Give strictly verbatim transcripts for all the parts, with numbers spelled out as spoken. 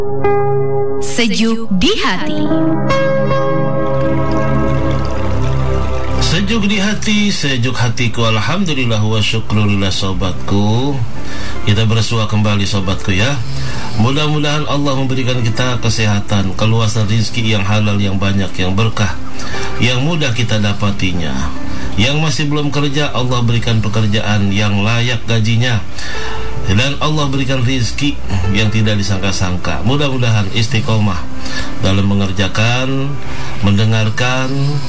Sejuk di hati. Sejuk di hati, sejuk hatiku, alhamdulillah wa syukrulillah sobatku. Kita bersua kembali sobatku ya. Mudah-mudahan Allah memberikan kita kesehatan, keluasan rezeki yang halal, yang banyak, yang berkah, yang mudah kita dapatinya. Yang masih belum kerja, Allah berikan pekerjaan yang layak gajinya, dan Allah berikan rezeki yang tidak disangka-sangka. Mudah-mudahan istiqomah dalam mengerjakan, mendengarkan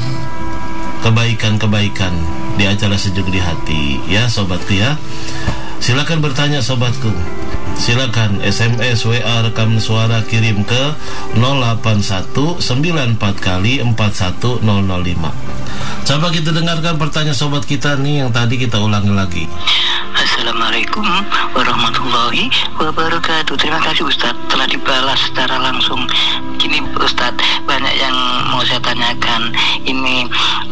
kebaikan-kebaikan di acara Sejuk di Hati ya sobatku ya. Silakan bertanya sobatku. Silakan S M S, W A, rekam suara kirim ke nol delapan satu sembilan empat kali empat satu nol nol lima. Coba kita dengarkan pertanyaan sobat kita nih yang tadi kita ulangi lagi. Assalamualaikum warahmatullahi wabarakatuh. Terima kasih Ustadz telah dibalas secara langsung. Gini Ustadz, banyak yang mau saya tanyakan. Ini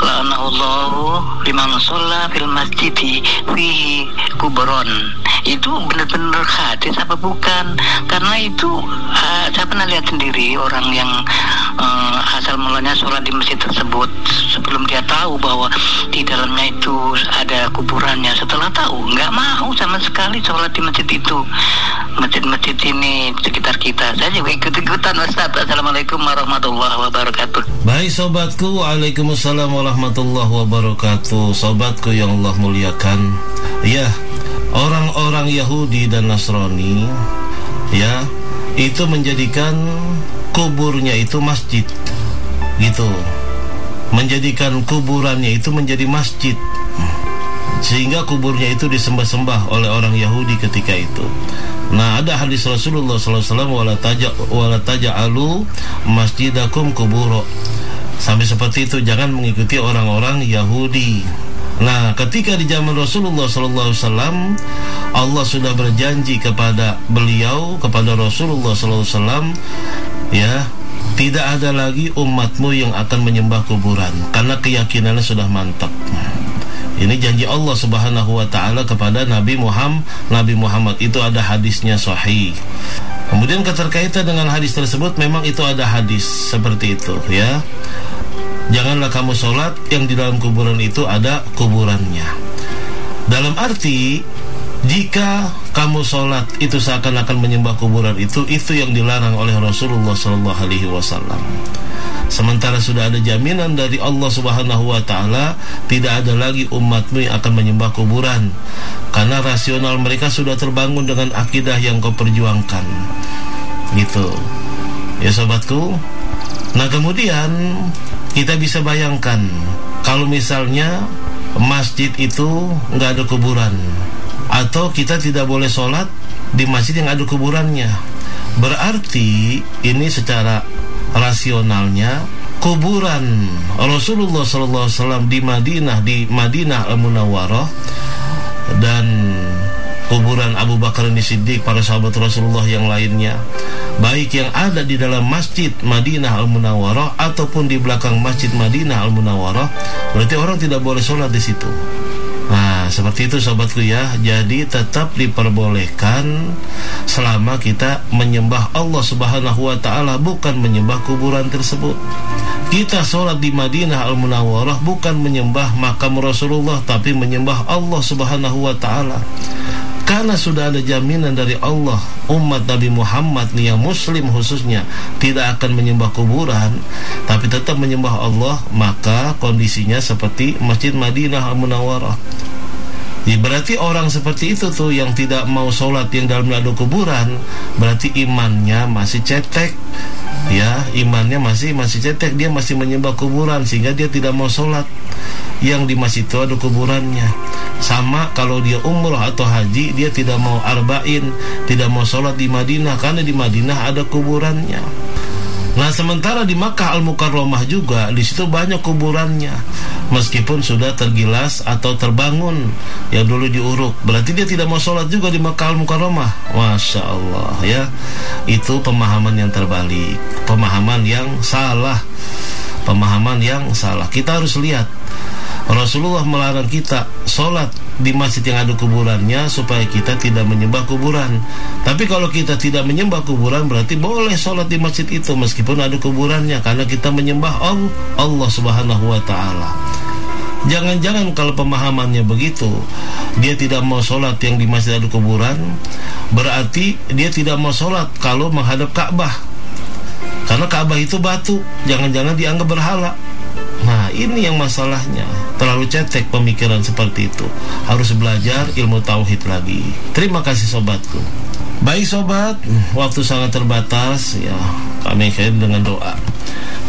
la'anallahu liman sholla fil masjidi fihi kubron. Itu benar-benar hadis apa bukan? Karena itu uh, saya pernah lihat sendiri orang yang uh, asal mulanya sholat di masjid tersebut sebelum dia tahu bahwa di dalamnya itu ada kuburannya. Setelah tahu nggak mau sama sekali sholat di masjid itu. Masjid-masjid ini sekitar kita. Saya juga ikut-ikutan Ustaz. Assalamualaikum warahmatullahi wabarakatuh. Baik sobatku, waalaikumsalam warahmatullahi wabarakatuh. Sobatku yang Allah muliakan, ya, orang-orang Yahudi dan Nasrani ya, itu menjadikan kuburnya itu masjid gitu, menjadikan kuburannya itu menjadi masjid, sehingga kuburnya itu disembah-sembah oleh orang Yahudi ketika itu. Nah, ada hadis Rasulullah sallallahu alaihi wasallam, wala taja wala taj'alu masjidakum kuburo. Sampai seperti itu, jangan mengikuti orang-orang Yahudi. Nah, ketika di zaman Rasulullah sallallahu alaihi wasallam, Allah sudah berjanji kepada beliau, kepada Rasulullah sallallahu alaihi wasallam, ya, tidak ada lagi umatmu yang akan menyembah kuburan, karena keyakinannya sudah mantap. Ini janji Allah Subhanahu wa taala kepada Nabi Muhammad. Nabi Muhammad itu ada hadisnya sahih. Kemudian keterkaitan dengan hadis tersebut, memang itu ada hadis seperti itu ya. Janganlah kamu sholat yang di dalam kuburan itu ada kuburannya. Dalam arti, jika kamu sholat itu seakan-akan menyembah kuburan itu, itu yang dilarang oleh Rasulullah sallallahu alaihi wasallam. Sementara sudah ada jaminan dari Allah Subhanahu wa taala, tidak ada lagi umatmu yang akan menyembah kuburan, karena rasional mereka sudah terbangun dengan akidah yang kau perjuangkan. Gitu. Ya sobatku. Nah, kemudian kita bisa bayangkan kalau misalnya masjid itu nggak ada kuburan, atau kita tidak boleh sholat di masjid yang ada kuburannya, berarti ini secara rasionalnya kuburan Rasulullah sallallahu alaihi wasallam di Madinah, di Madinah Al-Munawwarah, dan kuburan Abu Bakar As-Siddiq, para sahabat Rasulullah yang lainnya, baik yang ada di dalam Masjid Madinah Al-Munawwarah ataupun di belakang Masjid Madinah Al-Munawwarah, berarti orang tidak boleh sholat di situ. Nah, seperti itu sobatku ya. Jadi tetap diperbolehkan selama kita menyembah Allah Subhanahu wa taala, bukan menyembah kuburan tersebut. Kita sholat di Madinah Al-Munawwarah bukan menyembah makam Rasulullah, tapi menyembah Allah Subhanahu wa taala. Karena sudah ada jaminan dari Allah, umat Nabi Muhammad nih yang muslim khususnya tidak akan menyembah kuburan, tapi tetap menyembah Allah, maka kondisinya seperti Masjid Madinah Al-Munawwarah. Ya, berarti orang seperti itu tuh yang tidak mau sholat yang dalamnya ada kuburan, berarti imannya masih cetek. Ya, imannya masih masih cetek, dia masih menyembah kuburan, sehingga dia tidak mau sholat yang di masjid itu ada kuburannya. Sama kalau dia umrah atau haji, dia tidak mau arba'in, tidak mau sholat di Madinah, karena di Madinah ada kuburannya. Nah, sementara di Makkah Al-Mukarramah juga, di situ banyak kuburannya, meskipun sudah tergilas atau terbangun yang dulu diuruk, berarti dia tidak mau sholat juga di Makkah Al-Mukarramah. Masya Allah ya. Itu pemahaman yang terbalik, pemahaman yang salah, pemahaman yang salah. Kita harus lihat Rasulullah melarang kita sholat di masjid yang ada kuburannya supaya kita tidak menyembah kuburan. Tapi kalau kita tidak menyembah kuburan, berarti boleh sholat di masjid itu meskipun ada kuburannya, karena kita menyembah Allah, Allah Subhanahu wa ta'ala. Jangan-jangan kalau pemahamannya begitu, dia tidak mau sholat yang di masjid ada kuburan, berarti dia tidak mau sholat kalau menghadap Ka'bah, karena Ka'bah itu batu, jangan-jangan dianggap berhala. Nah, ini yang masalahnya. Terlalu cetek pemikiran seperti itu. Harus belajar ilmu tauhid lagi. Terima kasih sobatku. Baik sobat, waktu sangat terbatas ya. Kami akhiri dengan doa.